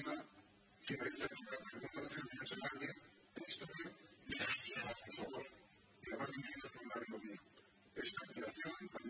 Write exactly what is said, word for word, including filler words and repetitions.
tema que presta el mundo de la de historia. Gracias, por favor. Y además, me quiero hablar lo mío. Esta operación